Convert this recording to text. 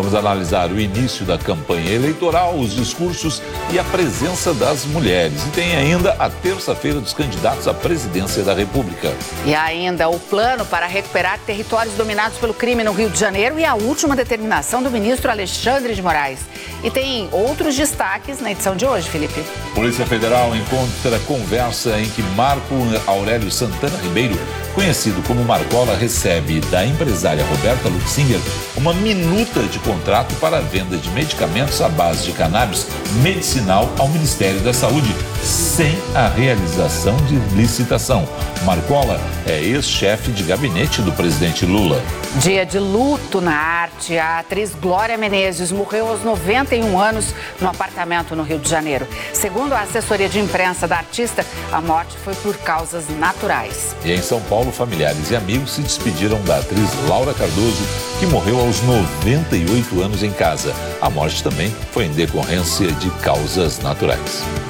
Vamos analisar o início da campanha eleitoral, os discursos e a presença das mulheres. E tem ainda a terça-feira dos candidatos à presidência da República. E ainda o plano para recuperar territórios dominados pelo crime no Rio de Janeiro e a última determinação do ministro Alexandre de Moraes. E tem outros destaques na edição de hoje, Felipe. Polícia Federal encontra conversa em que Marco Aurélio Santana Ribeiro, conhecido como Marcola, recebe da empresária Roberta Luxinger uma minuta de contrato para a venda de medicamentos à base de cannabis medicinal ao Ministério da Saúde, sem a realização de licitação. Marcola é ex-chefe de gabinete do presidente Lula. Dia de luto na arte. A atriz Glória Menezes morreu aos 91 anos no apartamento no Rio de Janeiro. Segundo a assessoria de imprensa da artista, a morte foi por causas naturais. E em São Paulo, familiares e amigos se despediram da atriz Laura Cardoso, que morreu aos 98 anos em casa. A morte também foi em decorrência de causas naturais.